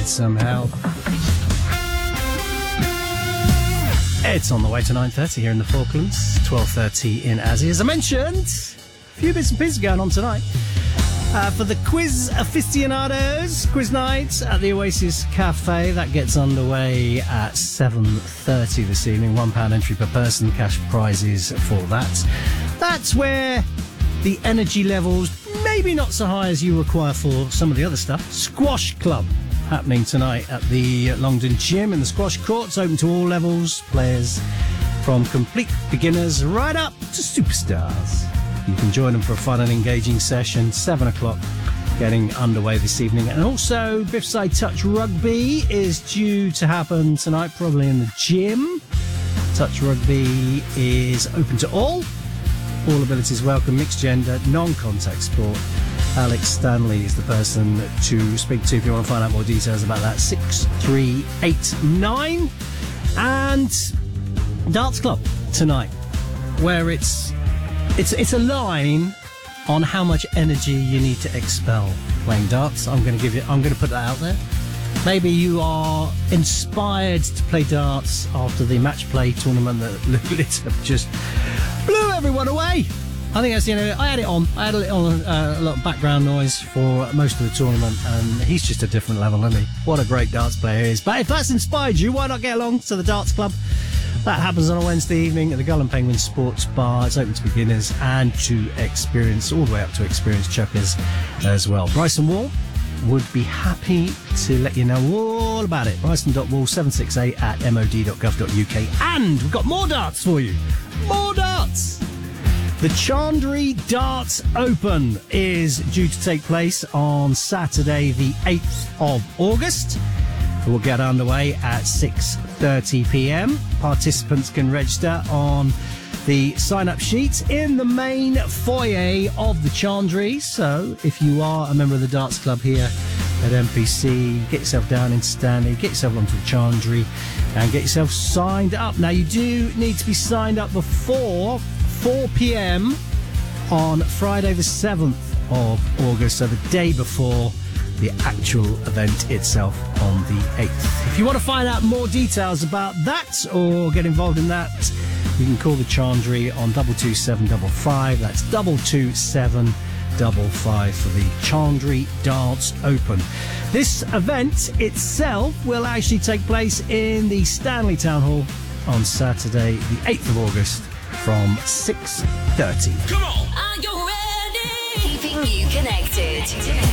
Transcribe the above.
some help. It's on the way to 9:30 here in the Falklands, 12:30 in Azzy. As I mentioned, a few bits and pieces going on tonight. For the quiz aficionados, quiz night at the Oasis Cafe. That gets underway at 7:30 this evening. £1 entry per person, cash prizes for that. That's where the energy levels maybe not so high as you require for some of the other stuff. Squash Club happening tonight at the Longdon Gym in the squash courts, open to all levels, players from complete beginners right up to superstars. You can join them for a fun and engaging session, 7 o'clock, getting underway this evening. And also, Biffside Touch Rugby is due to happen tonight, probably in the gym. Touch Rugby is open to all abilities welcome, mixed gender, non-contact sport. Alex Stanley is the person to speak to if you want to find out more details about that. 6389. And Darts Club tonight, where it's a line on how much energy you need to expel playing darts. I'm going to put that out there. Maybe you are inspired to play darts after the match play tournament that Lulita just blew everyone away. I think that's, I had it on. I had a little background noise for most of the tournament, and he's just a different level, isn't he? What a great darts player he is. But if that's inspired you, why not get along to the Darts Club? That happens on a Wednesday evening at the Gull and Penguin Sports Bar. It's open to beginners and to experience, all the way up to experienced chuckers as well. Bryson Wall would be happy to let you know all about it. Bryson.wall768@mod.gov.uk. And we've got more darts for you. More darts! The Chandri Darts Open is due to take place on Saturday, the 8th of August. It will get underway at 6:30 p.m. Participants can register on the sign-up sheet in the main foyer of the Chandri. So if you are a member of the Darts Club here at MPC, get yourself down into Stanley, get yourself onto the Chandri and get yourself signed up. Now, you do need to be signed up before 4 p.m. on Friday the 7th of August, so the day before the actual event itself on the 8th. If you want to find out more details about that or get involved in that, you can call the Chandri on 22755. That's 22755 for the Chandri Darts Open. This event itself will actually take place in the Stanley Town Hall on Saturday, the 8th of August from 6:30. Come on! Are you ready? Keeping you connected.